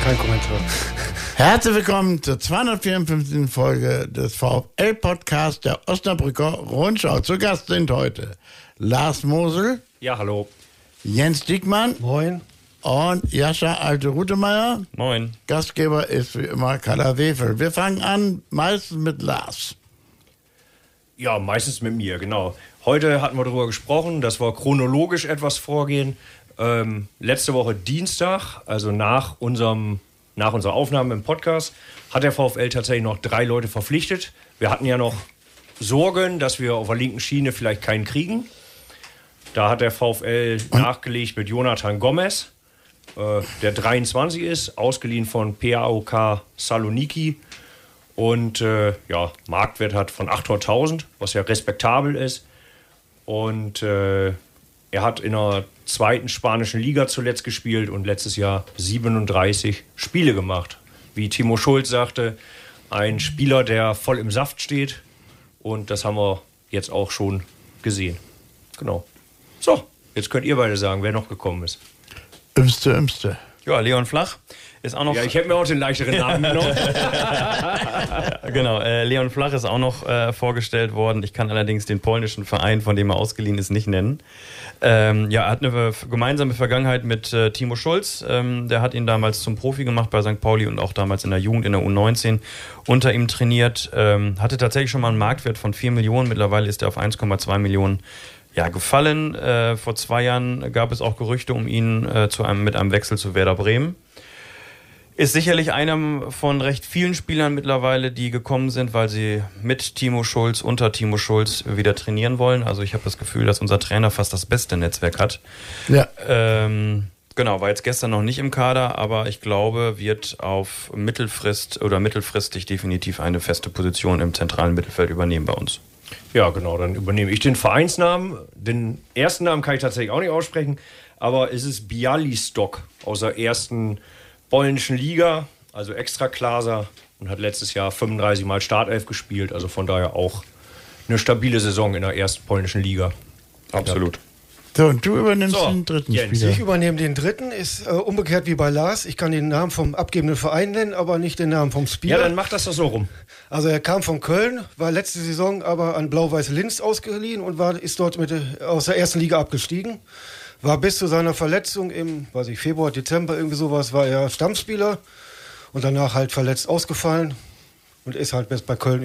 Kein Kommentar. Herzlich willkommen zur 254. Folge des VfL-Podcasts der Osnabrücker Rundschau. Zu Gast sind heute Lars Mosel. Ja, hallo. Jens Diekmann. Moin. Und Jascha Alte-Rutemeyer. Moin. Gastgeber ist wie immer Carla Wefel. Wir fangen an meistens mit Lars. Ja, meistens mit mir, genau. Heute hatten wir darüber gesprochen, dass wir chronologisch etwas vorgehen. Letzte Woche Dienstag, also nach unserer Aufnahme im Podcast, hat der VfL tatsächlich noch 3 Leute verpflichtet. Wir hatten ja noch Sorgen, dass wir auf der linken Schiene vielleicht keinen kriegen. Da hat der VfL nachgelegt mit Jonathan Gomez, der 23 ist, ausgeliehen von PAOK Saloniki und Marktwert hat von 800.000, was ja respektabel ist. Und er hat in der 2. spanischen Liga zuletzt gespielt und letztes Jahr 37 Spiele gemacht. Wie Timo Schulz sagte, ein Spieler, der voll im Saft steht. Und das haben wir jetzt auch schon gesehen. Genau. So, jetzt könnt ihr beide sagen, wer noch gekommen ist. Ümste. Ja, Leon Flach ist auch noch... Ja, ich hätte mir auch den leichteren Namen genommen. Genau, Leon Flach ist auch noch vorgestellt worden. Ich kann allerdings den polnischen Verein, von dem er ausgeliehen ist, nicht nennen. Er hat eine gemeinsame Vergangenheit mit Timo Schulz. Der hat ihn damals zum Profi gemacht bei St. Pauli und auch damals in der Jugend, in der U19 unter ihm trainiert. Hatte tatsächlich schon mal einen Marktwert von 4 Millionen. Mittlerweile ist er auf 1,2 Millionen gefallen. Vor 2 Jahren gab es auch Gerüchte um ihn mit einem Wechsel zu Werder Bremen. Ist sicherlich einer von recht vielen Spielern mittlerweile, die gekommen sind, weil sie mit Timo Schulz, unter Timo Schulz wieder trainieren wollen. Also ich habe das Gefühl, dass unser Trainer fast das beste Netzwerk hat. Ja. Genau, war jetzt gestern noch nicht im Kader, aber ich glaube, wird auf mittelfristig definitiv eine feste Position im zentralen Mittelfeld übernehmen bei uns. Ja, genau, dann übernehme ich den Vereinsnamen. Den ersten Namen kann ich tatsächlich auch nicht aussprechen, aber es ist Bialystok aus der 1. polnischen Liga, also Extraklasa, und hat letztes Jahr 35 Mal Startelf gespielt, also von daher auch eine stabile Saison in der 1. polnischen Liga. Absolut. Ja. So, und du übernimmst den dritten Spieler. Ich übernehme den dritten, ist umgekehrt wie bei Lars. Ich kann den Namen vom abgebenden Verein nennen, aber nicht den Namen vom Spieler. Ja, dann mach das doch so rum. Also er kam von Köln, war letzte Saison aber an Blau-Weiß Linz ausgeliehen und ist dort aus der 1. Liga abgestiegen. War bis zu seiner Verletzung im Februar, Dezember, irgendwie sowas, war er Stammspieler und danach halt verletzt ausgefallen und ist halt bis bei Köln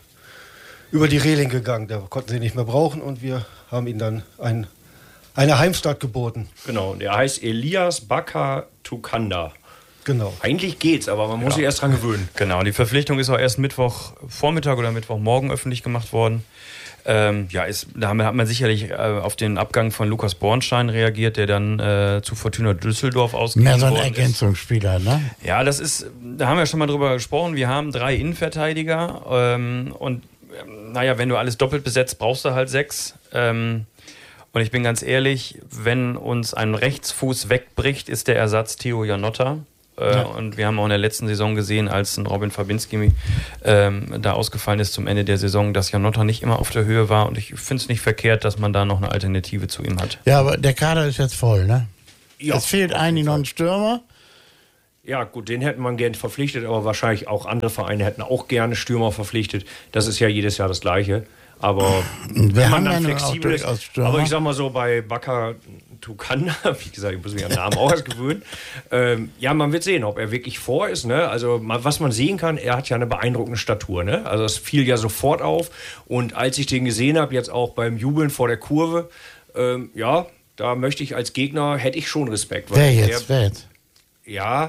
über die Reling gegangen. Da konnten sie nicht mehr brauchen und wir haben ihm dann eine Heimstatt geboten. Genau, der heißt Elias Baka-Tukanda. Genau. Eigentlich geht's, aber man muss sich erst dran gewöhnen. Genau, die Verpflichtung ist auch erst Mittwochvormittag oder Mittwochmorgen öffentlich gemacht worden. Da hat man sicherlich auf den Abgang von Lukas Bornstein reagiert, der dann zu Fortuna Düsseldorf ausgeliehen worden ist. Mehr so ein Ergänzungsspieler, ne? Ja, da haben wir schon mal drüber gesprochen. Wir haben 3 Innenverteidiger und wenn du alles doppelt besetzt, brauchst du halt 6. Und ich bin ganz ehrlich, wenn uns ein Rechtsfuß wegbricht, ist der Ersatz Theo Janotta. Und wir haben auch in der letzten Saison gesehen, als ein Robin Fabinski da ausgefallen ist zum Ende der Saison, dass Janotta nicht immer auf der Höhe war. Und ich finde es nicht verkehrt, dass man da noch eine Alternative zu ihm hat. Ja, aber der Kader ist jetzt voll, ne? Ja, es fehlt eigentlich noch ein Stürmer. Ja, gut, den hätten man gerne verpflichtet, aber wahrscheinlich auch andere Vereine hätten auch gerne Stürmer verpflichtet. Das ist ja jedes Jahr das Gleiche. Aber wenn man dann flexibel ist, aber ich sag mal so, bei Baka Tukanda, wie gesagt, ich muss mich an den Namen auch erst gewöhnen, man wird sehen, ob er wirklich vor ist, ne? Also was man sehen kann, er hat ja eine beeindruckende Statur, ne? Also das fiel ja sofort auf und als ich den gesehen habe, jetzt auch beim Jubeln vor der Kurve, da möchte ich als Gegner, hätte ich schon Respekt. Wer jetzt? Ja,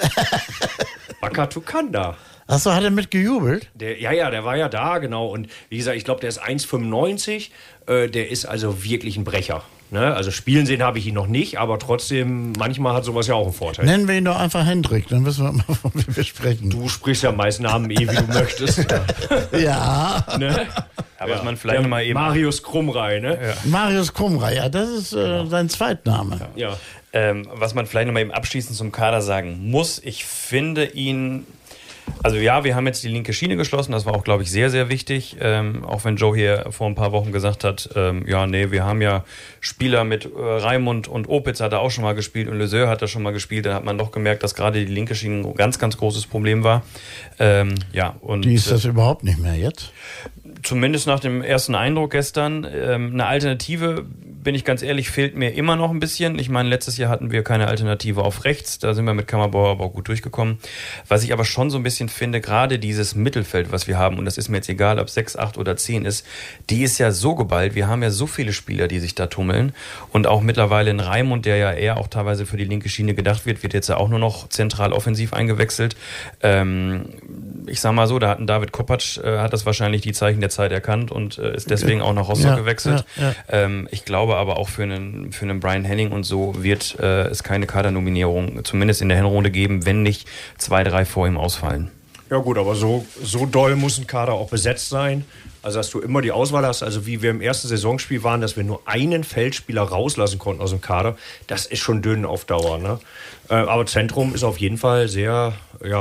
Baka Tukanda. Achso, hat er mit gejubelt? Der war ja da, genau. Und wie gesagt, ich glaube, der ist 1,95. Der ist also wirklich ein Brecher. Ne? Also spielen sehen habe ich ihn noch nicht, aber trotzdem, manchmal hat sowas ja auch einen Vorteil. Nennen wir ihn doch einfach Hendrik, dann wissen wir mal, von wem wir sprechen. Du sprichst ja meist Namen wie du möchtest. Ja. Ne? Aber man vielleicht mal eben... Marius Krumrei, ne? Ja. Marius Krumrei, ja, das ist sein Zweitname. Ja. Was man vielleicht noch mal eben abschließend zum Kader sagen muss, ich finde ihn Also ja, wir haben jetzt die linke Schiene geschlossen, das war auch, glaube ich, sehr, sehr wichtig. Auch wenn Joe hier vor ein paar Wochen gesagt hat, wir haben ja Spieler mit Raimund und Opitz hat er auch schon mal gespielt und Leseur hat er schon mal gespielt. Dann hat man doch gemerkt, dass gerade die linke Schiene ein ganz, ganz großes Problem war. Und die ist das überhaupt nicht mehr jetzt? Zumindest nach dem ersten Eindruck gestern. Eine Alternative, bin ich ganz ehrlich, fehlt mir immer noch ein bisschen. Ich meine, letztes Jahr hatten wir keine Alternative auf rechts. Da sind wir mit Kammerbauer aber auch gut durchgekommen. Was ich aber schon so ein bisschen finde, gerade dieses Mittelfeld, was wir haben, und das ist mir jetzt egal, ob 6, 8 oder 10 ist, die ist ja so geballt. Wir haben ja so viele Spieler, die sich da tummeln. Und auch mittlerweile in Raimund, der ja eher auch teilweise für die linke Schiene gedacht wird jetzt ja auch nur noch zentral offensiv eingewechselt. Ich sag mal so, da hat ein David Kopacz, hat das wahrscheinlich die Zeichen der Zeit erkannt und ist deswegen auch nach Rostock gewechselt. Ja. Ich glaube aber auch für einen Brian Henning und so wird es keine Kadernominierung, zumindest in der Hinrunde geben, wenn nicht 2, 3 vor ihm ausfallen. Ja gut, aber so doll muss ein Kader auch besetzt sein. Also dass du immer die Auswahl hast, also wie wir im ersten Saisonspiel waren, dass wir nur einen Feldspieler rauslassen konnten aus dem Kader, das ist schon dünn auf Dauer. Ne? Aber Zentrum ist auf jeden Fall sehr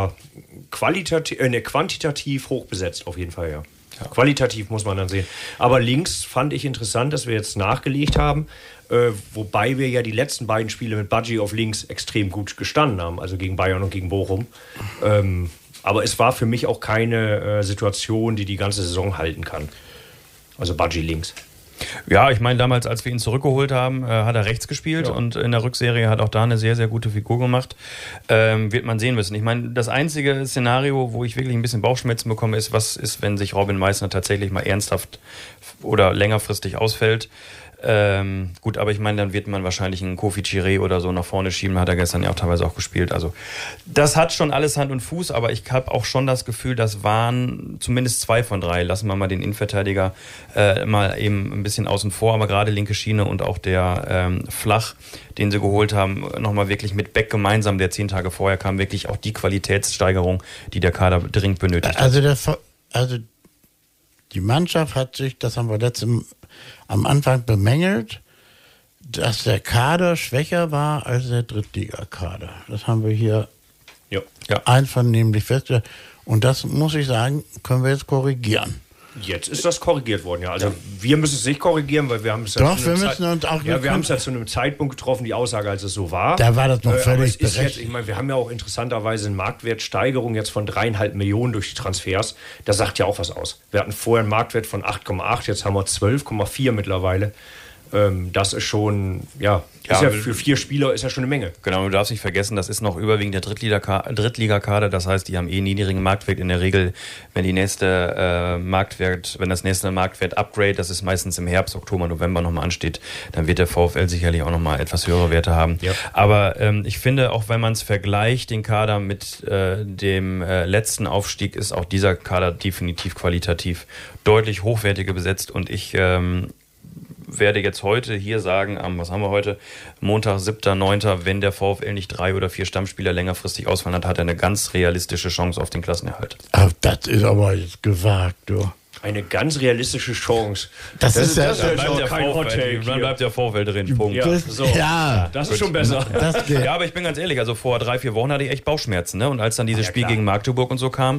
quantitativ hoch besetzt, auf jeden Fall, ja. Qualitativ muss man dann sehen. Aber links fand ich interessant, dass wir jetzt nachgelegt haben, wobei wir ja die letzten beiden Spiele mit Badji auf links extrem gut gestanden haben, also gegen Bayern und gegen Bochum. Aber es war für mich auch keine Situation, die ganze Saison halten kann. Also Badji links. Ja, ich meine, damals, als wir ihn zurückgeholt haben, hat er rechts gespielt und in der Rückserie hat auch da eine sehr, sehr gute Figur gemacht. Wird man sehen müssen. Ich meine, das einzige Szenario, wo ich wirklich ein bisschen Bauchschmerzen bekomme, ist, was ist, wenn sich Robin Meissner tatsächlich mal ernsthaft oder längerfristig ausfällt. Gut, aber ich meine, dann wird man wahrscheinlich einen Kofi Chiré oder so nach vorne schieben, hat er gestern ja auch teilweise auch gespielt. Also das hat schon alles Hand und Fuß, aber ich habe auch schon das Gefühl, das waren zumindest 2 von 3. Lassen wir mal den Innenverteidiger mal eben ein bisschen außen vor, aber gerade linke Schiene und auch der Flach, den sie geholt haben, nochmal wirklich mit Beck gemeinsam, der 10 Tage vorher kam, wirklich auch die Qualitätssteigerung, die der Kader dringend benötigt hat. Also die Mannschaft hat sich, das haben wir am Anfang bemängelt, dass der Kader schwächer war als der Drittligakader. Das haben wir hier einvernehmlich festgestellt. Und das, muss ich sagen, können wir jetzt korrigieren. Jetzt ist das korrigiert worden, ja. Also wir müssen es nicht korrigieren, weil wir haben es wir haben es ja zu einem Zeitpunkt getroffen, die Aussage, als es so war. Da war das noch völlig berechtigt. Ich meine, wir haben ja auch interessanterweise eine Marktwertsteigerung jetzt von 3,5 Millionen durch die Transfers. Das sagt ja auch was aus. Wir hatten vorher einen Marktwert von 8,8, jetzt haben wir 12,4 mittlerweile. Das ist schon, ist ja für 4 Spieler ist ja schon eine Menge. Genau, du darfst nicht vergessen, das ist noch überwiegend der Drittligakader, das heißt, die haben niedrigen Marktwert in der Regel, wenn das nächste Marktwert-Upgrade, das ist meistens im Herbst, Oktober, November nochmal ansteht, dann wird der VfL sicherlich auch nochmal etwas höhere Werte haben. Ja. Aber ich finde, auch wenn man es vergleicht, den Kader mit dem letzten Aufstieg, ist auch dieser Kader definitiv qualitativ deutlich hochwertiger besetzt und ich werde jetzt heute hier sagen, was haben wir heute? Montag, 7.9., wenn der VfL nicht 3 oder 4 Stammspieler längerfristig ausfallen hat, hat er eine ganz realistische Chance auf den Klassenerhalt. Ach, das ist aber jetzt gewagt, du. Eine ganz realistische Chance. Das ist ja dann bleibt der VfL drin. Punkt. Das ist schon besser. Ja, aber ich bin ganz ehrlich, also vor 3, 4 Wochen hatte ich echt Bauchschmerzen, ne? Und als dann dieses Spiel gegen Magdeburg und so kam,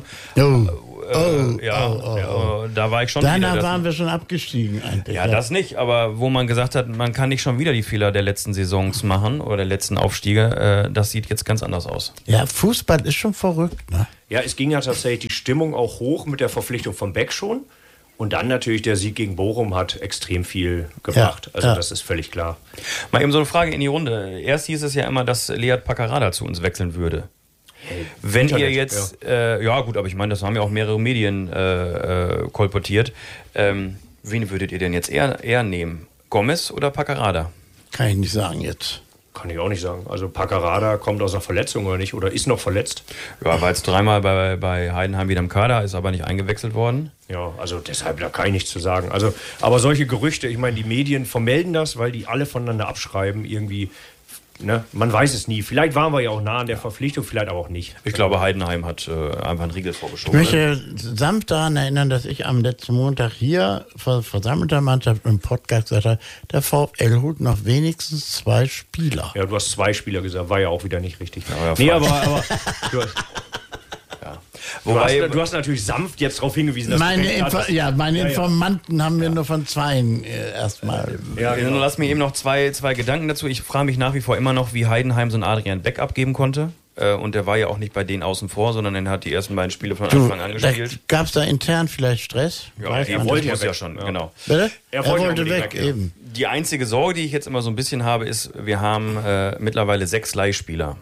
da war ich schon Danach waren wir schon abgestiegen eigentlich. Ja, das nicht, aber wo man gesagt hat, man kann nicht schon wieder die Fehler der letzten Saisons machen oder der letzten Aufstiege, das sieht jetzt ganz anders aus. Ja, Fußball ist schon verrückt, ne? Ja, es ging ja tatsächlich die Stimmung auch hoch mit der Verpflichtung von Beck schon. Und dann natürlich der Sieg gegen Bochum hat extrem viel gebracht. Das ist völlig klar. Mal eben so eine Frage in die Runde. Erst hieß es ja immer, dass Lead Paccarada zu uns wechseln würde. Wenn ihr jetzt, gut, aber ich meine, das haben ja auch mehrere Medien kolportiert. Wen würdet ihr denn jetzt eher nehmen? Gomez oder Paccarada? Kann ich nicht sagen jetzt. Kann ich auch nicht sagen. Also Paccarada kommt aus einer Verletzung oder nicht? Oder ist noch verletzt? Ja, war jetzt 3-mal bei Heidenheim wieder im Kader, ist aber nicht eingewechselt worden. Ja, also deshalb, da kann ich nichts zu sagen. Also, aber solche Gerüchte, ich meine, die Medien vermelden das, weil die alle voneinander abschreiben, irgendwie. Ne? Man weiß es nie. Vielleicht waren wir ja auch nah an der Verpflichtung, vielleicht aber auch nicht. Ich glaube, Heidenheim hat einfach einen Riegel vorgeschoben. Ich möchte sanft daran erinnern, dass ich am letzten Montag hier vor versammelter Mannschaft im Podcast gesagt habe, der VfL holt noch wenigstens 2 Spieler. Ja, du hast 2 Spieler gesagt, war ja auch wieder nicht richtig. Ja, aber Du hast natürlich sanft jetzt darauf hingewiesen, dass Meine, du recht hattest. meine Informanten haben mir nur von zweien erstmal. Ja, genau. Lass mir eben noch zwei Gedanken dazu. Ich frage mich nach wie vor immer noch, wie Heidenheim so einen Adrian Beck abgeben konnte. Und der war ja auch nicht bei denen außen vor, sondern er hat die ersten beiden Spiele von Anfang an gespielt. Gab es da intern vielleicht Stress? Ja, er wollte ja schon, genau. Bitte? Er wollte weg, eben. Die einzige Sorge, die ich jetzt immer so ein bisschen habe, ist, wir haben mittlerweile 6 Leihspieler.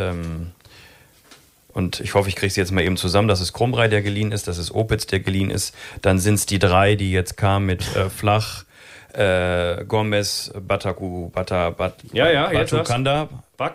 Und ich hoffe, ich kriege es jetzt mal eben zusammen. Das ist Krumbrei, der geliehen ist, das ist Opitz, der geliehen ist. Dann sind es die 3, die jetzt kamen mit Flach, Gomez, Batukanda.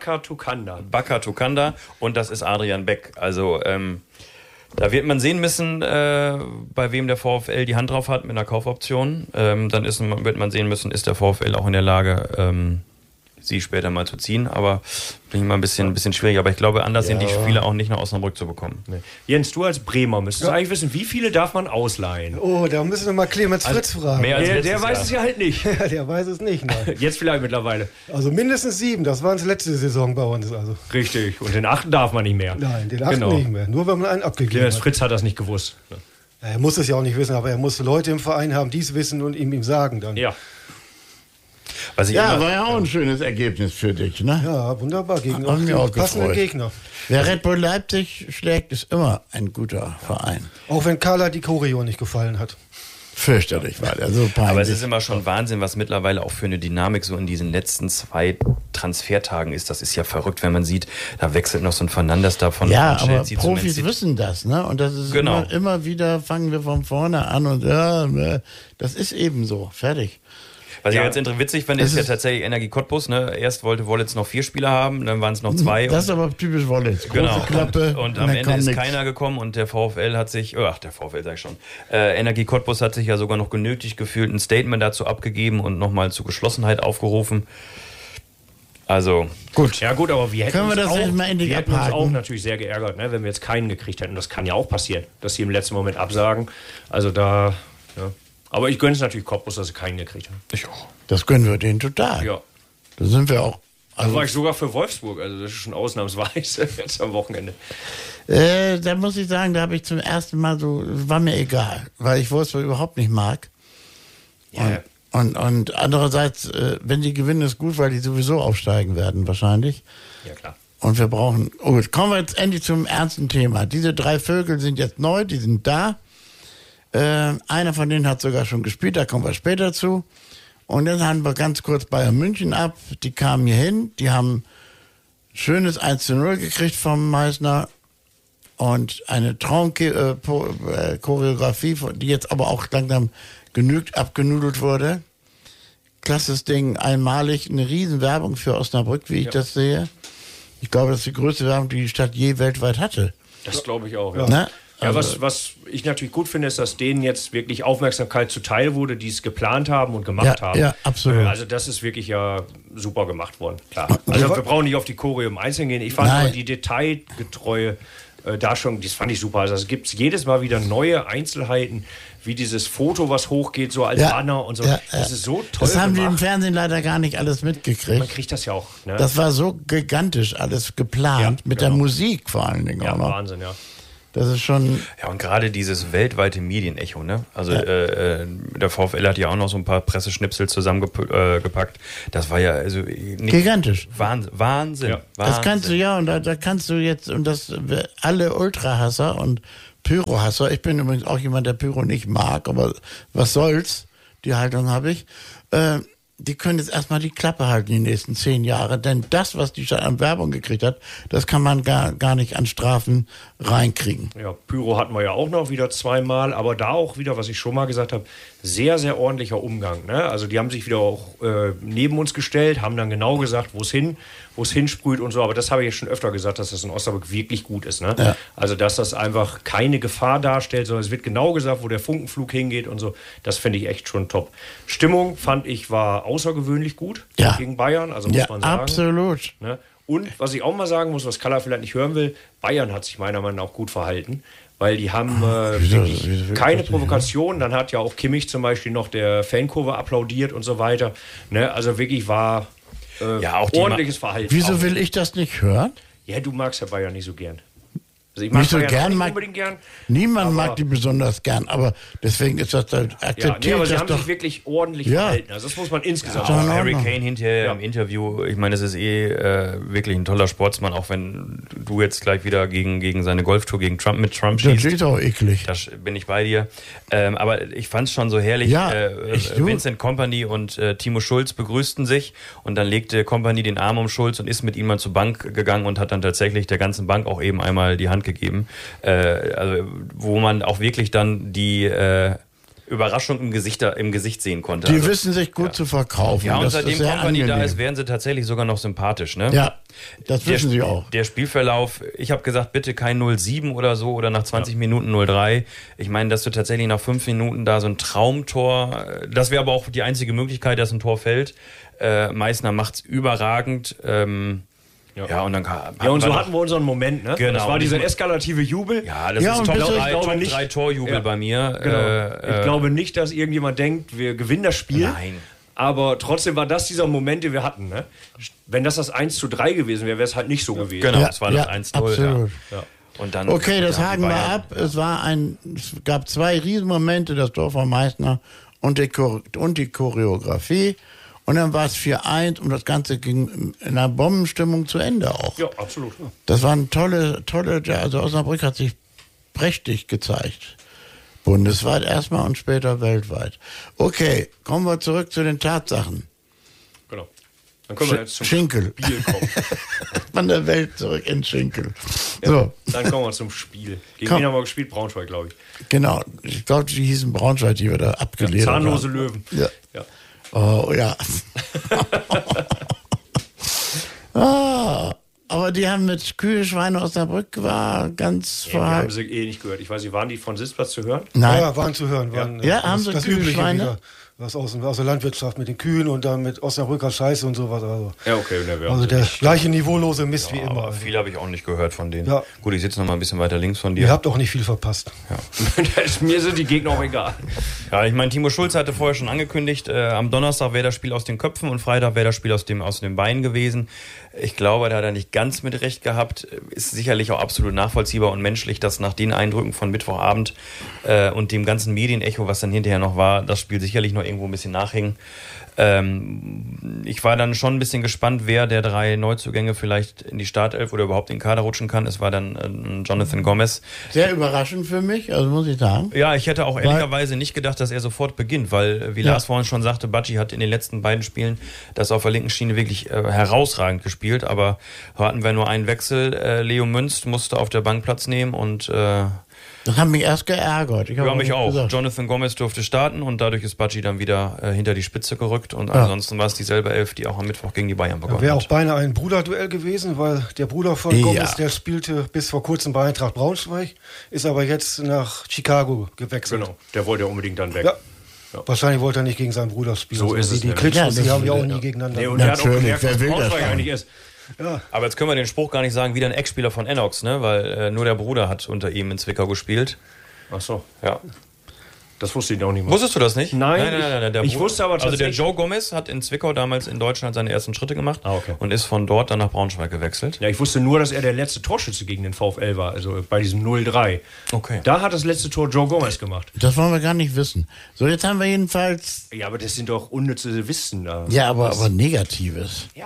Bakatukanda und das ist Adrian Beck. Also da wird man sehen müssen, bei wem der VfL die Hand drauf hat mit einer Kaufoption. Dann wird man sehen müssen, ist der VfL auch in der Lage, sie später mal zu ziehen. Aber bin ich mal ein bisschen schwierig. Aber ich glaube, anders sind die Spieler auch nicht nach Osnabrück zu bekommen. Nee. Jens, du als Bremer müsstest eigentlich wissen, wie viele darf man ausleihen? Oh, da müssen wir mal Clemens Fritz fragen. Mehr als Der weiß es ja halt nicht. Ja, der weiß es nicht, nein. Jetzt vielleicht mittlerweile. Also mindestens 7, das waren es letzte Saison bei uns. Also. Richtig. Und den 8. darf man nicht mehr. Nein, den 8. nicht mehr. Nur wenn man einen abgegeben Clemens hat. Fritz hat das nicht gewusst. Er muss es ja auch nicht wissen, aber er muss Leute im Verein haben, die es wissen und ihm sagen dann. Ja. Was ich Ja, war ja auch ein schönes Ergebnis für dich, ne? Ja, wunderbar. Gegen Hat mich auch passende gefreut. Gegner. Wer Red Bull Leipzig schlägt, ist immer ein guter Verein. Auch wenn Carla die Choreo nicht gefallen hat. Fürchterlich war der, so peinlich. Aber es ist immer schon Wahnsinn, was mittlerweile auch für eine Dynamik so in diesen letzten 2 Transfertagen ist. Das ist ja verrückt, wenn man sieht, da wechselt noch so ein Fernandes davon. Ja, von aber Chelsea zu Man Profis City. wissen das, ne? Und das ist Genau. immer wieder, fangen wir von vorne an und das ist eben so. Fertig. Was Ja. ich jetzt witzig finde, ist ja tatsächlich Energie Cottbus. Ne? Erst wollte Wollitz noch 4 Spieler haben, dann waren es noch 2. Das ist aber typisch Wollitz. Große Genau. Klappe. Und am dann Ende kommt ist nix. keiner gekommen und der VfL hat sich, der VfL sag ich schon, Energie Cottbus hat sich ja sogar noch genötigt gefühlt, ein Statement dazu abgegeben und nochmal zu Geschlossenheit aufgerufen. Also, Gut. Ja gut, aber wir hätten Können wir uns das auch, jetzt mal endlich wir hätten uns abhaken? auch natürlich sehr geärgert, ne, wenn wir jetzt keinen gekriegt hätten. Das kann ja auch passieren, dass sie im letzten Moment absagen. Also da, ja. Aber ich gönne es natürlich Cottbus, dass sie keinen gekriegt haben. ich auch. Das gönnen wir denen total. Ja. Da sind wir auch. Da war ich sogar für Wolfsburg, also das ist schon ausnahmsweise jetzt am Wochenende. Da muss ich sagen, da habe ich zum ersten Mal so, war mir egal, weil ich Wolfsburg überhaupt nicht mag. Ja. Und andererseits, wenn die gewinnen, ist gut, weil die sowieso aufsteigen werden wahrscheinlich. Ja, klar. Und wir brauchen, gut, kommen wir jetzt endlich zum ernsten Thema. Diese 3 Vögel sind jetzt neu, die sind da. Einer von denen hat sogar schon gespielt, da kommen wir später zu. Und dann haben wir ganz kurz Bayern München ab. Die kamen hier hin, die haben schönes 1:0 gekriegt vom Meißner und eine Traumchoreografie, die jetzt aber auch langsam genügt abgenudelt wurde. Klasses Ding, einmalig, eine riesen Werbung für Osnabrück, wie ich das sehe. Ich glaube, das ist die größte Werbung, die die Stadt je weltweit hatte. Das glaube ich auch, ja. Ne? Ja, Also- was ich natürlich gut finde, ist, dass denen jetzt wirklich Aufmerksamkeit zuteil wurde, die es geplant haben und gemacht haben. Ja, absolut. Also das ist wirklich ja super gemacht worden, klar. Also wir brauchen nicht auf die Choreo im Einzelnen gehen. Ich fand Nein. aber die detailgetreue Darstellung, das fand ich super. Also es gibt jedes Mal wieder neue Einzelheiten, wie dieses Foto, was hochgeht, so als Banner und so. Das ist so toll Das haben die im gemacht. Fernsehen leider gar nicht alles Man mitgekriegt. kriegt das ja auch. Ne? Das war so gigantisch alles geplant, Ja, mit der genau. Musik vor allen Dingen ja, auch noch. Wahnsinn, ja. Das ist schon, Ja, und gerade dieses weltweite Medienecho, ne? Also der VfL hat ja auch noch so ein paar Presseschnipsel zusammengepackt. Das war ja also nicht gigantisch. Wahnsinn. Ja. Das kannst du ja, und da kannst du jetzt, und das alle Ultrahasser und Pyrohasser, ich bin übrigens auch jemand, der Pyro nicht mag, aber was soll's, die Haltung habe ich, die können jetzt erstmal die Klappe halten die nächsten 10 Jahre, denn das, was die Stadt an Werbung gekriegt hat, das kann man gar nicht an Strafen reinkriegen. Ja, Pyro hatten wir ja auch noch wieder 2-mal, aber da auch wieder, was ich schon mal gesagt habe, sehr, sehr ordentlicher Umgang. Ne? Also die haben sich wieder auch neben uns gestellt, haben dann genau gesagt, wo es hinsprüht und so. Aber das habe ich ja schon öfter gesagt, dass das in Osnabrück wirklich gut ist. Ne? Ja. Also dass das einfach keine Gefahr darstellt, sondern es wird genau gesagt, wo der Funkenflug hingeht und so. Das finde ich echt schon top. Stimmung fand ich war außergewöhnlich gut gegen Bayern, also muss Ja, man sagen. absolut. Ne? Und was ich auch mal sagen muss, was Kalla vielleicht nicht hören will, Bayern hat sich meiner Meinung nach auch gut verhalten, weil die haben wirklich wieso keine das nicht, Provokation. Dann hat ja auch Kimmich zum Beispiel noch der Fankurve applaudiert und so weiter. Ne? Also wirklich war Ja, auch die ordentliches Verhalten. Wieso Auch- will ich das nicht hören? Ja, du magst ja Bayern nicht so gern. Also ich mag Nicht so Bayern auch gern, nicht mag unbedingt gern. niemand mag die besonders gern, aber deswegen ist das halt Ja, akzeptiert. aber sie das haben doch. sich wirklich ordentlich Ja. verhalten. Also das muss man insgesamt Auch Ja, sagen. Harry noch. Kane hinterher im Interview, ich meine, es ist wirklich ein toller Sportsmann, auch wenn du jetzt gleich wieder gegen seine Golftour mit Trump Das schießt. ist auch eklig. Da bin ich bei dir. Aber ich fand es schon so herrlich. Ja, Vincent Kompany und Timo Schulz begrüßten sich und dann legte Kompany den Arm um Schulz und ist mit ihm mal zur Bank gegangen und hat dann tatsächlich der ganzen Bank auch eben einmal die Hand gegeben. Also, wo man auch wirklich dann die Überraschung im Gesicht sehen konnte. Die Also, wissen sich gut zu verkaufen. ja, und das seitdem ist sehr Kompany da angenehm. ist, werden sie tatsächlich sogar noch sympathisch, ne? Ja, das wissen sie auch. Der Spielverlauf, ich habe gesagt, bitte kein 0-7 oder so oder nach 20 Minuten 0-3. Ich meine, dass du tatsächlich nach 5 Minuten da so ein Traumtor, das wäre aber auch die einzige Möglichkeit, dass ein Tor fällt. Meißner macht's überragend. Ja, und dann und so hatten wir unseren Moment, ne? Genau. Das war dieser eskalative Jubel. Ja, das Ja, ist und Top bitte- 3, ich glaube Top nicht- 3 Torjubel Ja. bei mir. Genau. Ich glaube nicht, dass irgendjemand denkt, wir gewinnen das Spiel. Nein. Aber trotzdem war das dieser Moment, den wir hatten. Ne? Wenn das 1:3 gewesen wäre, wäre es halt nicht so gewesen. Genau, Ja, es war das ja, 1-0. absolut. Ja. Und dann, Okay, das dann haken die wir Bayern. ab. Es gab 2 Riesenmomente, das Tor von Meißner und die Choreografie. Und dann war es 4-1 und das Ganze ging in einer Bombenstimmung zu Ende auch. Ja, absolut. Ja. Das waren tolle, also Osnabrück hat sich prächtig gezeigt. Bundesweit erstmal und später weltweit. Okay, kommen wir zurück zu den Tatsachen. Genau. Dann können wir jetzt zum Schinkel. Spiel kommen. Von der Welt zurück in Schinkel. So, Dann kommen wir zum Spiel. Gegen Komm. wen haben wir gespielt? Braunschweig, glaube ich. genau. Ich glaube, die hießen Braunschweig, die wir da abgelehnt haben. Zahnlose Löwen. Ja. Ja. Oh, ja. Aber die haben mit Kühe, Schweine Osnabrück war ganz Wir haben verhalten. sie nicht gehört. Ich weiß nicht, waren die von Sitzplatz zu hören? Nein, Ja, waren zu hören. Waren, Ja, haben sie das Kühe, Übliche Schweine? wieder. Was aus der Landwirtschaft mit den Kühen und dann mit Osnabrücker Scheiße und sowas. Also, Ja, okay. Ne, wir haben also sie der nicht. gleiche niveaulose Mist wie Ja, immer. aber Also. viel habe ich auch nicht gehört von denen. Ja. Gut, ich sitze noch mal ein bisschen weiter links von dir. Ihr habt auch nicht viel verpasst. Mir sind die Gegner auch egal. Ja, ich meine, Timo Schulz hatte vorher schon angekündigt, am Donnerstag wäre das Spiel aus den Köpfen und Freitag wäre das Spiel aus den Beinen gewesen. Ich glaube, da hat er nicht ganz mit recht gehabt. Ist sicherlich auch absolut nachvollziehbar und menschlich, dass nach den Eindrücken von Mittwochabend und dem ganzen Medienecho, was dann hinterher noch war, das Spiel sicherlich noch irgendwo ein bisschen nachhing. Ich war dann schon ein bisschen gespannt, wer der 3 Neuzugänge vielleicht in die Startelf oder überhaupt in den Kader rutschen kann. Es war dann Jonathan Gomez. sehr überraschend für mich, also muss ich sagen. Ja, ich hätte auch ehrlicherweise nicht gedacht, dass er sofort beginnt, weil, wie Lars vorhin schon sagte, Bacci hat in den letzten beiden Spielen das auf der linken Schiene wirklich herausragend gespielt, aber hatten wir nur einen Wechsel. Leo Münz musste auf der Bank Platz nehmen und Das hat mich erst geärgert. Ich habe ja, mich nicht auch. gesagt. Jonathan Gomez durfte starten und dadurch ist Bacci dann wieder hinter die Spitze gerückt und ansonsten war es dieselbe Elf, die auch am Mittwoch gegen die Bayern begonnen Wäre auch hat. beinahe ein Bruderduell gewesen, weil der Bruder von Ja. Gomez, der spielte bis vor kurzem bei Eintracht Braunschweig, ist aber jetzt nach Chicago gewechselt. Genau. Der wollte ja unbedingt dann weg. Ja. Wahrscheinlich wollte er nicht gegen seinen Bruder spielen. So ist es Die nämlich. Klitschos, Ja, die das haben ja auch ist- nie gegeneinander. Nee, und der hat auch Natürlich, gemerkt, wer was will das Braunschweig dann? eigentlich ist. Aber jetzt können wir den Spruch gar nicht sagen, wieder ein Ex-Spieler von Ennox, ne? Weil nur der Bruder hat unter ihm in Zwickau gespielt. Ach so. Ja. Das wusste ich auch nicht mal. Wusstest du das nicht? Nein, Der ich wusste aber Also der tatsächlich- Joe Gomez hat in Zwickau damals in Deutschland seine ersten Schritte gemacht Okay. und ist von dort dann nach Braunschweig gewechselt. Ja, ich wusste nur, dass er der letzte Torschütze gegen den VfL war, also bei diesem 0-3. Okay. Da hat das letzte Tor Joe Gomez gemacht. Das wollen wir gar nicht wissen. So, jetzt haben wir jedenfalls. Ja, aber das sind doch unnütze Wissen da. Ja, aber Negatives. Ja.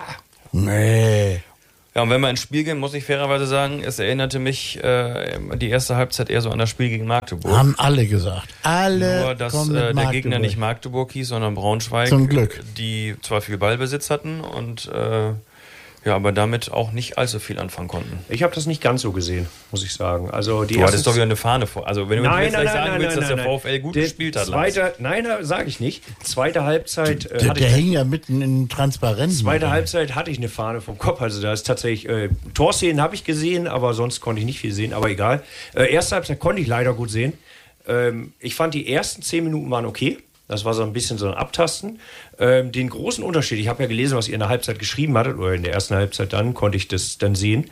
Nee. Ja, und wenn wir ins Spiel gehen, muss ich fairerweise sagen, es erinnerte mich die erste Halbzeit eher so an das Spiel gegen Magdeburg. Haben alle gesagt. Alle Nur, dass kommen mit der Magdeburg. Gegner nicht Magdeburg hieß, sondern Braunschweig. Zum Glück. Die zwar viel Ballbesitz hatten und ja, aber damit auch nicht allzu viel anfangen konnten. Ich habe das nicht ganz so gesehen, muss ich sagen. Also die Du hattest ersten- doch wieder eine Fahne vor. Also wenn du mir jetzt gleich sagen willst, dass der VfL gut Der gespielt hat. Lars. Nein, sage ich nicht. Zweite Halbzeit Der, hatte der ich hing ja mitten in Transparenz. Zweite Halbzeit hatte ich eine Fahne vom Kopf. Also da ist tatsächlich, Torszenen habe ich gesehen, aber sonst konnte ich nicht viel sehen, aber egal. Erste Halbzeit konnte ich leider gut sehen. Ich fand die ersten 10 Minuten waren okay. Das war so ein bisschen so ein Abtasten. Den großen Unterschied, ich habe ja gelesen, was ihr in der Halbzeit geschrieben hattet, oder in der ersten Halbzeit dann, konnte ich das dann sehen.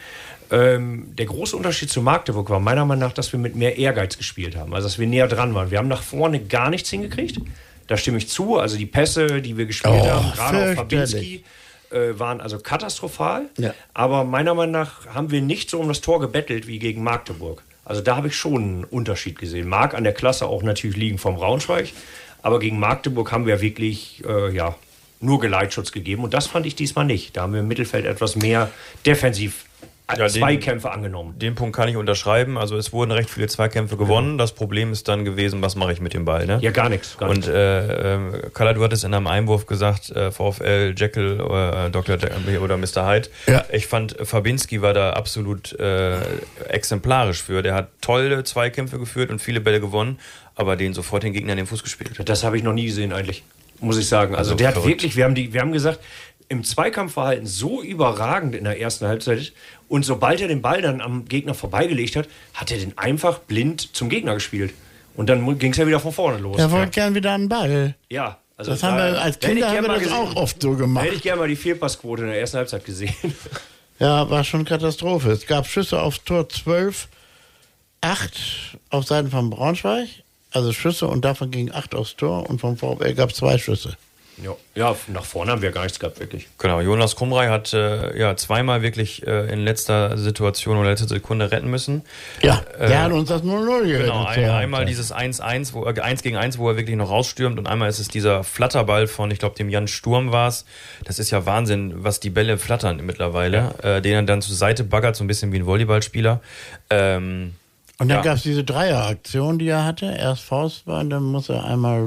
Der große Unterschied zu Magdeburg war meiner Meinung nach, dass wir mit mehr Ehrgeiz gespielt haben. Also dass wir näher dran waren. Wir haben nach vorne gar nichts hingekriegt. Da stimme ich zu. Also die Pässe, die wir gespielt haben, gerade auf fürchterlich. Fabinski, waren also katastrophal. Ja. Aber meiner Meinung nach haben wir nicht so um das Tor gebettelt wie gegen Magdeburg. Also da habe ich schon einen Unterschied gesehen. Mag an der Klasse auch natürlich liegen vom Braunschweig. Aber gegen Magdeburg haben wir wirklich nur Geleitschutz gegeben. Und das fand ich diesmal nicht. Da haben wir im Mittelfeld etwas mehr defensiv Zweikämpfe angenommen. Den Punkt kann ich unterschreiben. Also es wurden recht viele Zweikämpfe gewonnen. Das Problem ist dann gewesen, was mache ich mit dem Ball? Ne? Ja, gar nichts. Und Kalla, du hattest in einem Einwurf gesagt, VfL, Jekyll, Dr. Jekyll oder Mr. Hyde. Ja. Ich fand, Fabinski war da absolut exemplarisch für. Der hat tolle Zweikämpfe geführt und viele Bälle gewonnen, aber den sofort den Gegner in den Fuß gespielt. Das habe ich noch nie gesehen eigentlich, muss ich sagen. Also der hat wirklich, wir haben gesagt, im Zweikampfverhalten so überragend in der ersten Halbzeit und sobald er den Ball dann am Gegner vorbeigelegt hat, hat er den einfach blind zum Gegner gespielt. Und dann ging es ja wieder von vorne los. Er wollte gern wieder einen Ball. Ja. Also das haben wir als Kinder haben wir das auch oft so gemacht. Hätte ich gerne mal die Fehlpassquote in der ersten Halbzeit gesehen. Ja, war schon Katastrophe. Es gab Schüsse aufs Tor 12, 8 auf Seiten von Braunschweig, also Schüsse und davon gingen 8 aufs Tor und vom VfL gab es 2 Schüsse. Ja, nach vorne haben wir gar nichts gehabt, wirklich. Genau, Jonas Krumrei hat zweimal wirklich in letzter Situation oder letzter Sekunde retten müssen. Ja, der hat uns das 0-0 gerettet. Genau, einmal dieses 1-1, 1 gegen 1, wo er wirklich noch rausstürmt und einmal ist es dieser Flatterball von, ich glaube, dem Jan Sturm war es. Das ist ja Wahnsinn, was die Bälle flattern mittlerweile. Den er dann zur Seite baggert, so ein bisschen wie ein Volleyballspieler. Und dann gab es diese Dreieraktion, die er hatte. Erst Faustball und dann muss er einmal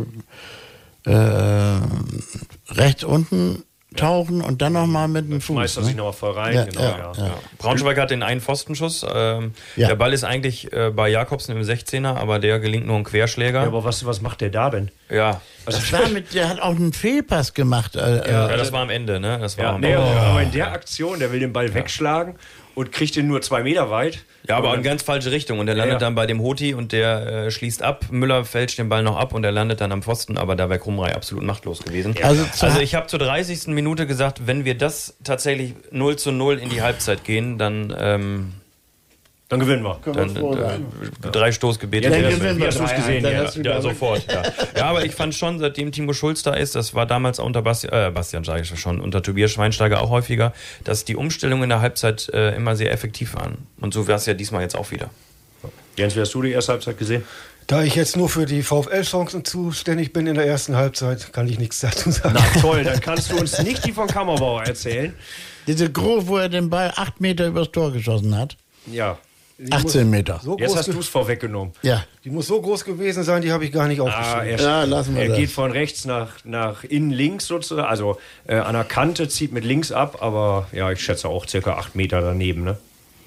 rechts unten tauchen und dann nochmal mit dem Fuß. Schmeißt er sich nochmal voll rein. Ja, genau, ja. Braunschweig hat den einen Pfostenschuss. Der Ball ist eigentlich bei Jakobsen im 16er, aber der gelingt nur ein Querschläger. Ja, aber was macht der da denn? Ja. Also der hat auch einen Fehlpass gemacht. Das war am Ende, ne? Das war aber in der Aktion, der will den Ball wegschlagen und kriegt den nur 2 Meter weit. Ja, aber in ganz falsche Richtung. Und der landet dann bei dem Hoti und der schließt ab. Müller fälscht den Ball noch ab und er landet dann am Pfosten. Aber da wäre Krumrei absolut machtlos gewesen. Ja. Also ich habe zur 30. Minute gesagt, wenn wir das tatsächlich 0-0 in die Halbzeit gehen, dann gewinnen wir. Dann 3 Stoßgebete. Ja, dann gewinnen wir. Hast du es gesehen? Ja, sofort. Ja, aber ich fand schon, seitdem Timo Schulz da ist, das war damals unter Bastian Schweinsteiger schon, unter Tobias Schweinsteiger auch häufiger, dass die Umstellungen in der Halbzeit immer sehr effektiv waren. Und so wäre es ja diesmal jetzt auch wieder. Jens, wie hast du die erste Halbzeit gesehen? Da ich jetzt nur für die VfL-Chancen zuständig bin in der ersten Halbzeit, kann ich nichts dazu sagen. Na toll, dann kannst du uns nicht die von Kammerbauer erzählen. Diese Groß, wo er den Ball 8 Meter übers Tor geschossen hat. Ja. 18 Meter. So Jetzt hast du es vorweggenommen. Ja. Die muss so groß gewesen sein, die habe ich gar nicht aufgeschrieben. Er geht von rechts nach innen links sozusagen, also an der Kante, zieht mit links ab, aber ja, ich schätze auch circa 8 Meter daneben. Ne?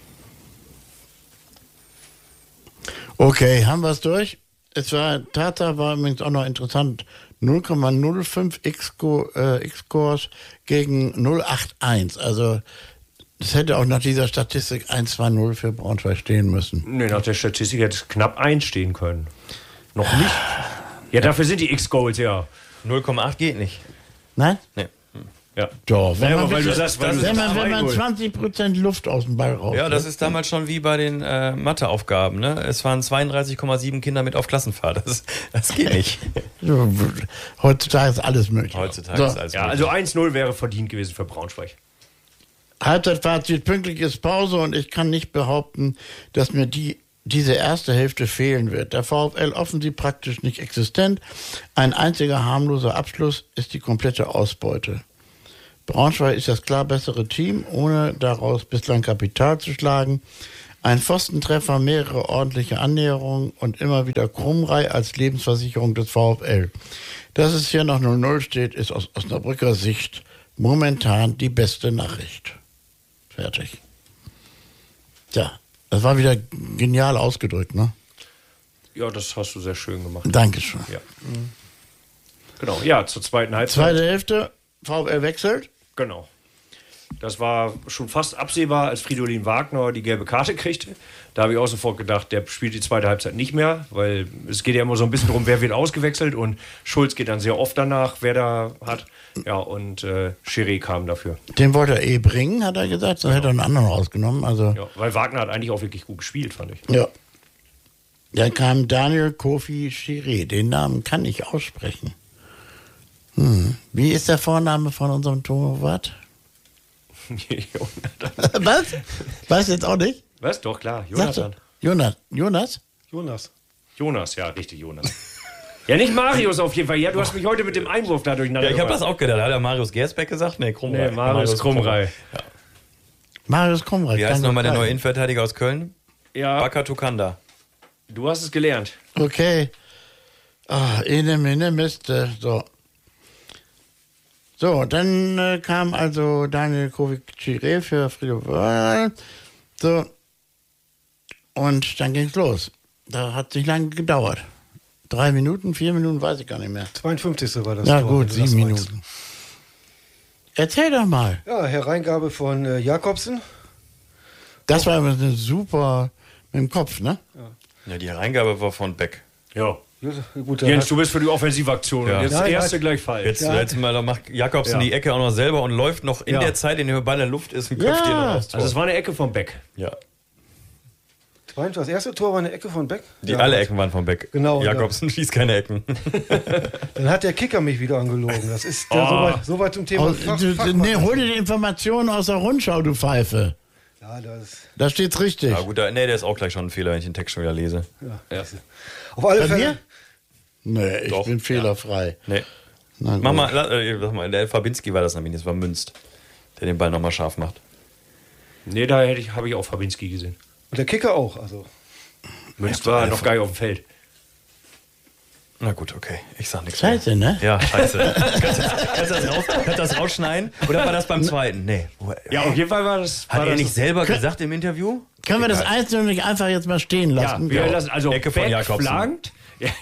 Okay, haben wir es durch? Tatsache war übrigens auch noch interessant, 0,05 X-Scores gegen 0,81. Also das hätte auch nach dieser Statistik 1-2-0 für Braunschweig stehen müssen. Nee, nach der Statistik hätte es knapp 1 stehen können. Noch nicht? Ja, dafür sind die X-Goals, ja. 0,8 geht nicht. Nein? Nee. Ja. Doch, wenn man 20% Luft aus dem Ball raus. Ja, das ist damals schon wie bei den Matheaufgaben. Ne? Es waren 32,7 Kinder mit auf Klassenfahrt. Das geht nicht. Heutzutage ist alles möglich. Heutzutage ist alles möglich. Also 1-0 wäre verdient gewesen für Braunschweig. Halbzeitfazit, pünktlich ist Pause und ich kann nicht behaupten, dass mir diese erste Hälfte fehlen wird. Der VfL offensiv praktisch nicht existent. Ein einziger harmloser Abschluss ist die komplette Ausbeute. Braunschweig ist das klar bessere Team, ohne daraus bislang Kapital zu schlagen. Ein Pfostentreffer, mehrere ordentliche Annäherungen und immer wieder Krumrei als Lebensversicherung des VfL. Dass es hier noch 0-0 steht, ist aus Osnabrücker Sicht momentan die beste Nachricht. Fertig. Tja, das war wieder genial ausgedrückt, ne? Ja, das hast du sehr schön gemacht. Dankeschön. Ja. Genau, ja, zur zweiten Halbzeit. Zweite Hälfte, VfL wechselt. Genau. Das war schon fast absehbar, als Fridolin Wagner die gelbe Karte kriegte. Da habe ich auch sofort gedacht, der spielt die zweite Halbzeit nicht mehr, weil es geht ja immer so ein bisschen darum, wer wird ausgewechselt und Schulz geht dann sehr oft danach, wer da hat. Ja, und Schiri kam dafür. Den wollte er bringen, hat er gesagt, sonst hätte er einen anderen rausgenommen. Also. Ja, weil Wagner hat eigentlich auch wirklich gut gespielt, fand ich. Ja. Dann kam Daniel Kofi Schiri, den Namen kann ich aussprechen. Wie ist der Vorname von unserem Torwart? Jonathan. Was? Weißt du jetzt auch nicht? Was? Doch, klar. Sagst du? Jonas? Jonas, ja, richtig, Jonas. Ja, nicht Marius auf jeden Fall. Ja, du hast mich heute mit dem Einwurf da durcheinander Ja, ich habe gebracht. das auch gedacht. Hat er Marius Gersbeck gesagt? Nee, Krumrei. Nee, Marius Krumrei. Ja. Marius Krumrei. Wie heißt nochmal der neue Innenverteidiger aus Köln? Ja, Baka Tukanda. du hast es gelernt. Okay. Ene Miste. So, dann kam also Daniel Kovic-Chiré für Friedhof Wörl. So. Und dann ging's los. Da hat nicht lange gedauert. 3 Minuten, 4 Minuten, weiß ich gar nicht mehr. 52. war das. Ja Tor, gut, wenn du 7 das meinst. Minuten. Erzähl doch mal. Ja, Hereingabe von Jakobsen. Das war aber eine super mit dem Kopf, ne? Ja, die Hereingabe war von Beck. Ja. Gut, Jens, du bist für die Offensivaktion. Ja. Und jetzt Ja, das ja. erste gleich falsch. Jetzt mal, da macht Jakobsen die Ecke auch noch selber und läuft noch in Ja. der Zeit, in der der Ball in der Luft ist, und köpft Ja. ihn noch aufs Tor. Also es war eine Ecke von Beck. Ja. Das erste Tor war eine Ecke von Beck. Alle Ecken waren von Beck. Genau, Jakobsen schießt keine Ecken. Dann hat der Kicker mich wieder angelogen. Das ist so weit zum Thema Hol dir die Informationen aus der Rundschau, du Pfeife. Ja, das. Da steht's richtig. Ja gut, der ist auch gleich schon ein Fehler, wenn ich den Text schon wieder lese. Ja. Auf alle Bei Fälle. mir? Nee, ich Doch, bin fehlerfrei. Nee. Na gut. Mach mal, der Fabinski war das nämlich, das war Münst, der den Ball nochmal scharf macht. Nee, da habe ich auch Fabinski gesehen. Und der Kicker auch. Also. Münz war noch gar nicht auf dem Feld. Na gut, okay, ich sag nichts Scheiße, ne? mehr. Ja, scheiße. kannst du das rausschneiden? Oder war das beim zweiten? Nee. Ja, auf jeden Fall war das. Hat war er das nicht selber gesagt im Interview? Können wir das Egal. Einzelne nicht einfach jetzt mal stehen Ja, lassen? wir lassen also Ecke von Beck Jakobsen. flankt. Ja.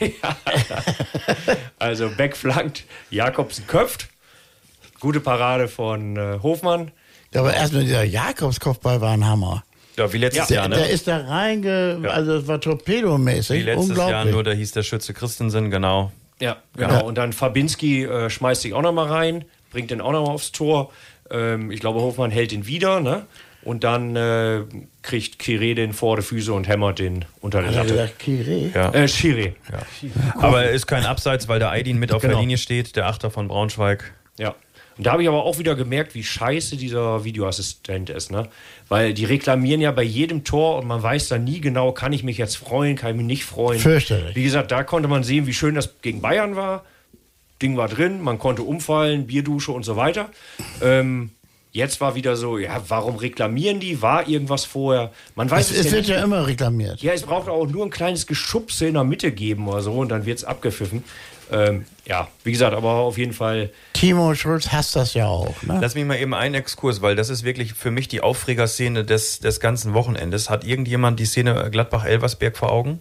Also Beck flankt, Jakobsen köpft. Gute Parade von Hofmann. Ja, aber erstmal dieser Jakobskopfball war ein Hammer. Ja, wie letztes Ja, Jahr, ne? Der ist da also das war torpedomäßig. Wie letztes Jahr, Unglaublich. nur da hieß der Schütze Christensen, genau. Ja, genau. Und dann Fabinski schmeißt sich auch noch mal rein, bringt den auch noch mal aufs Tor. Ich glaube, Hofmann hält ihn wieder, ne? Und dann kriegt Chiré den vor die Füße und hämmert den unter der Hat er Latte. gesagt, Chiré? Ja. Chiré. Aber er ist kein Abseits, weil der Aydin mit auf der Genau. Linie steht, der Achter von Braunschweig. Ja. Und da habe ich aber auch wieder gemerkt, wie scheiße dieser Videoassistent ist, ne? Weil die reklamieren ja bei jedem Tor und man weiß dann nie genau, kann ich mich jetzt freuen, kann ich mich nicht freuen. Fürchterlich. Wie gesagt, da konnte man sehen, wie schön das gegen Bayern war. Ding war drin, man konnte umfallen, Bierdusche und so weiter. Jetzt war wieder so, ja, warum reklamieren die? War irgendwas vorher? Man weiß Es ja wird nicht. ja immer reklamiert. Ja, es braucht auch nur ein kleines Geschubse in der Mitte geben oder so und dann wird es abgepfiffen. Ja, wie gesagt, aber auf jeden Fall. Timo Schulz hasst das ja auch. Ne? Lass mich mal eben einen Exkurs, weil das ist wirklich für mich die Aufregerszene des ganzen Wochenendes. Hat irgendjemand die Szene Gladbach-Elversberg vor Augen?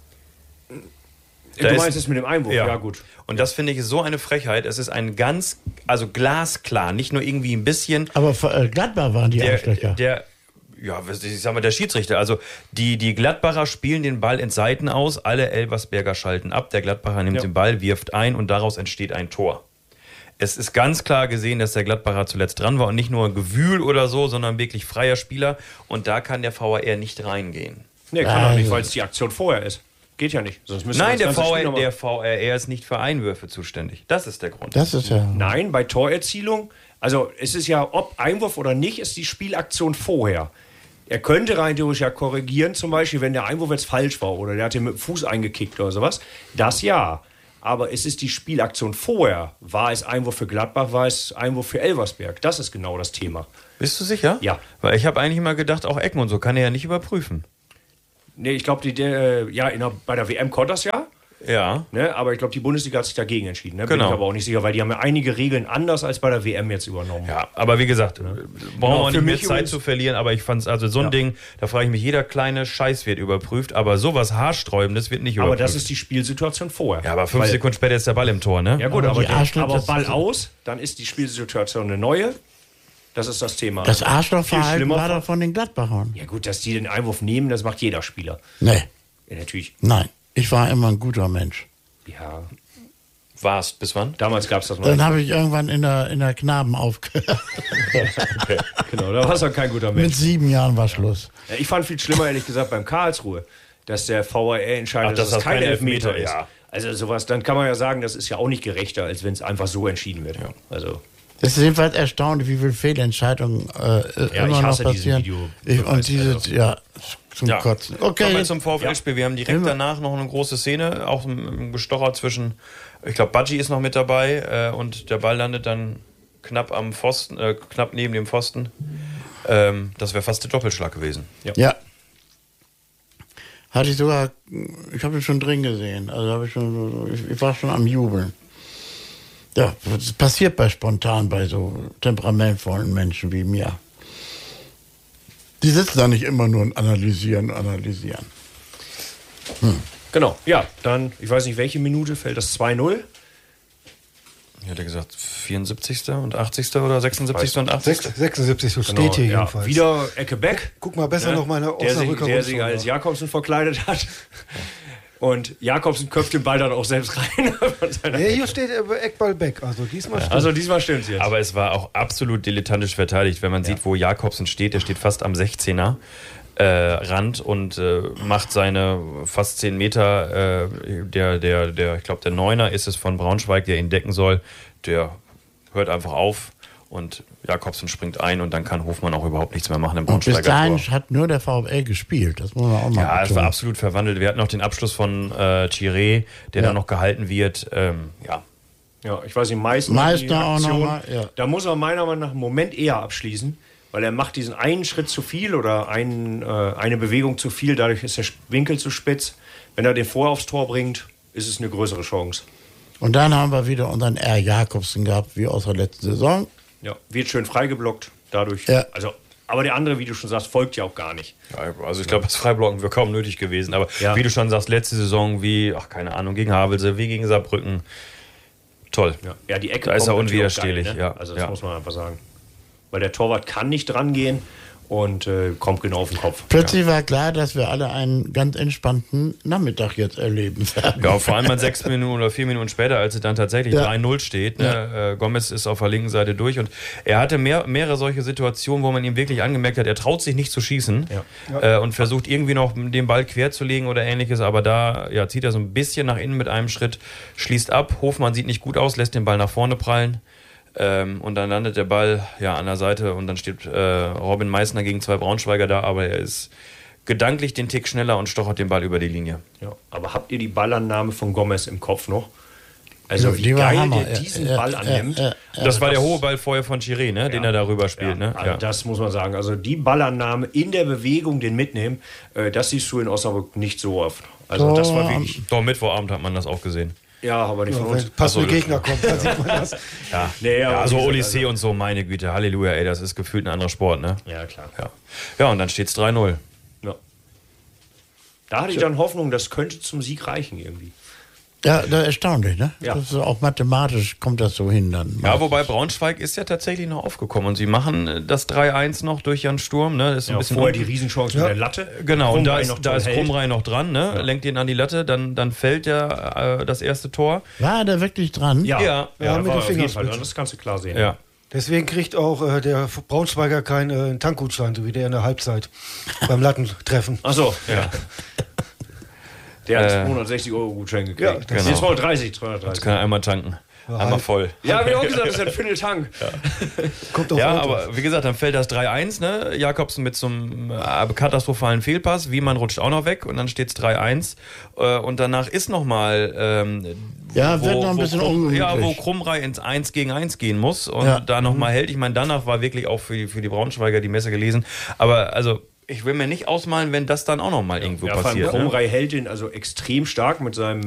Da Du ist- meinst es mit dem Einwurf? Ja, gut. Und das finde ich ist so eine Frechheit. Es ist ein also glasklar, nicht nur irgendwie ein bisschen. Aber Gladbach waren die Arschlöcher. Ich sag mal, der Schiedsrichter. Also die Gladbacher spielen den Ball in Seiten aus, alle Elversberger schalten ab, der Gladbacher nimmt den Ball, wirft ein und daraus entsteht ein Tor. Es ist ganz klar gesehen, dass der Gladbacher zuletzt dran war und nicht nur Gewühl oder so, sondern wirklich freier Spieler. Und da kann der VAR nicht reingehen. Nee, kann doch nicht, weil es die Aktion vorher ist. Geht ja nicht. Sonst müsste Nein, das ganze Spiel der nochmal- VAR ist nicht für Einwürfe zuständig. Das ist der Grund. Das ist ja. Nein, bei Torerzielung, also es ist ja, ob Einwurf oder nicht, ist die Spielaktion vorher. Er könnte rein theoretisch ja korrigieren, zum Beispiel, wenn der Einwurf jetzt falsch war oder der hat ihn mit dem Fuß eingekickt oder sowas. Das ja. Aber es ist die Spielaktion vorher. War es Einwurf für Gladbach, war es Einwurf für Elversberg? Das ist genau das Thema. Bist du sicher? Ja. Weil ich habe eigentlich immer gedacht, auch Ecken und so kann er ja nicht überprüfen. Nee, ich glaube, bei der WM konnte das ja. Ja. Ne? Aber ich glaube, die Bundesliga hat sich dagegen entschieden. Ne? Bin Genau. ich aber auch nicht sicher, weil die haben ja einige Regeln anders als bei der WM jetzt übernommen. Ja, aber wie gesagt, brauchen wir für nicht mehr mich Zeit übrigens- zu verlieren, aber ich fand es, also so ein Ding, da frage ich mich, jeder kleine Scheiß wird überprüft, aber sowas Haarsträubendes wird nicht Aber überprüft. das ist die Spielsituation vorher. ja, aber 5 Weil- Sekunden später ist der Ball im Tor, ne? Ja gut, Aber aber, die Arschloch, aber das Ball ist- aus, dann ist die Spielsituation eine neue. Das ist das Thema. Das Viel Arschlochverhalten schlimmer war von- doch von den Gladbachern. Ja gut, dass die den Einwurf nehmen, das macht jeder Spieler. Nee, Ja, natürlich. nein. Ich war immer ein guter Mensch. Ja, Warst, bis wann? damals gab es das noch Dann nicht. habe ich irgendwann in der Knaben aufgehört. Genau, da warst du kein guter Mit Mensch. 7 Jahren war Schluss. Ja, ich fand viel schlimmer, ehrlich gesagt, beim Karlsruhe, dass der VAR entscheidet, Ach, dass dass es das kein kein Elfmeter Elfmeter ist. ist. Also sowas, dann kann man ja sagen, das ist ja auch nicht gerechter, als wenn es einfach so entschieden wird. Also Es ist jedenfalls erstaunlich, wie viele Fehlentscheidungen immer noch passieren. Zum Kotzen. Okay. Kommen wir zum VfL-Spiel. Wir haben direkt danach noch eine große Szene, auch ein Gestocher zwischen, ich glaube, Badji ist noch mit dabei und der Ball landet dann knapp am Pfosten, knapp neben dem Pfosten. Das wäre fast der Doppelschlag gewesen. Ja. Hatte ich sogar, ich habe ihn schon drin gesehen. Also ich war schon am Jubeln. Ja, das passiert bei so temperamentvollen Menschen wie mir. Die sitzen da nicht immer nur und analysieren. Genau, ja, dann, ich weiß nicht, welche Minute fällt das 2-0? Ich hätte gesagt 74. und 80. oder 76. und 80. 76, so steht hier jedenfalls. Wieder Ecke Beck. Guck mal besser noch meine Osnabrücker der sich als Jakobsen verkleidet hat. Und Jakobsen köpft den Ball dann auch selbst rein. Hier steht Eckball Beck, also diesmal stimmt. Also diesmal stimmt's jetzt. Aber es war auch absolut dilettantisch verteidigt, wenn man sieht, wo Jakobsen steht. Der steht fast am 16er Rand und macht seine fast 10 Meter. Ich glaube, der Neuner ist es von Braunschweig, der ihn decken soll. Der hört einfach auf und Jakobsen springt ein und dann kann Hofmann auch überhaupt nichts mehr machen im Braunschweiger Tor. Bis dahin hat nur der VfL gespielt, das muss man auch mal Ja, es war absolut verwandelt. Wir hatten noch den Abschluss von Chiré, der dann noch gehalten wird. Ja, ich weiß nicht, Meißner auch noch mal, Da muss er meiner Meinung nach einen Moment eher abschließen, weil er macht diesen einen Schritt zu viel oder eine Bewegung zu viel, dadurch ist der Winkel zu spitz. Wenn er den vorher aufs Tor bringt, ist es eine größere Chance. Und dann haben wir wieder unseren R. Jakobsen gehabt, wie aus der letzten Saison. Ja, wird schön freigeblockt dadurch. Ja. Also, aber der andere, wie du schon sagst, folgt ja auch gar nicht. Ja, also ich glaube, das Freiblocken wäre kaum nötig gewesen. Aber wie du schon sagst, letzte Saison keine Ahnung, gegen Havelse, wie gegen Saarbrücken. Toll. Ja, die Ecke da ist er kommt unwiderstehlich. geil, ne? Also das muss man einfach sagen. Weil der Torwart kann nicht dran gehen und kommt genau auf den Kopf. Plötzlich war klar, dass wir alle einen ganz entspannten Nachmittag jetzt erleben werden. Ja, vor allem 6 Minuten oder 4 Minuten später, als es dann tatsächlich 3-0 steht. Ne? Gomez ist auf der linken Seite durch und er hatte mehrere solche Situationen, wo man ihm wirklich angemerkt hat, er traut sich nicht zu schießen und versucht irgendwie noch den Ball quer zu legen oder ähnliches, aber da zieht er so ein bisschen nach innen mit einem Schritt, schließt ab, Hofmann sieht nicht gut aus, lässt den Ball nach vorne prallen. Und dann landet der Ball an der Seite und dann steht Robin Meißner gegen 2 Braunschweiger da, aber er ist gedanklich den Tick schneller und stochert den Ball über die Linie. Ja, aber habt ihr die Ballannahme von Gomez im Kopf noch? Also wie geil der diesen Ball annimmt. Das war der hohe Ball vorher von Chiré, ne? Den er darüber spielt. Ne? Also das muss man sagen. Also die Ballannahme in der Bewegung, den mitnehmen, das siehst du in Osnabrück nicht so oft. Also das war wirklich... Doch, Mittwochabend hat man das auch gesehen. Ja, aber nicht von uns. Wenn passende Gegner kommt, dann sieht man das. So Odyssee und so, meine Güte, Halleluja, ey, das ist gefühlt ein anderer Sport, ne? Ja, klar. Ja, und dann steht es 3-0. Ja. Da hatte ich dann Hoffnung, das könnte zum Sieg reichen irgendwie. Ja, das ist erstaunlich, ne? Ja. Das ist auch mathematisch kommt das so hin dann. Ja, wobei Braunschweig ist ja tatsächlich noch aufgekommen und sie machen das 3-1 noch durch Jan Sturm, ne? Das ist ein bisschen vorher die Riesenchance mit der Latte. Genau, und da ist Krumrei noch dran, ne? Lenkt ihn an die Latte, dann fällt das erste Tor. War der wirklich dran? Ja, mit der Fall. Fingerspitze. Das kannst du klar sehen. Ja. Deswegen kriegt auch der Braunschweiger keinen Tankgutschein, so wie der in der Halbzeit beim Lattentreffen. Ach so, ja. Der hat 260 € Gutschein gekriegt. Ja, genau. Jetzt 230. Jetzt kann er einmal tanken. Einmal voll. Ja, hab ich auch gesagt, das ist ein Vierteltank. Kommt auf aber wie gesagt, dann fällt das 3-1, ne? Jakobsen mit so einem katastrophalen Fehlpass, Wiemann rutscht auch noch weg und dann steht es 3-1 und danach ist nochmal wird noch ein bisschen ungemütlich. Ja, wo Krumrei ins 1 gegen 1 gehen muss und da nochmal hält. Ich meine, danach war wirklich auch für die Braunschweiger die Messe gelesen, aber also ich will mir nicht ausmalen, wenn das dann auch noch mal irgendwo passiert. Krumrei hält ihn also extrem stark mit seinem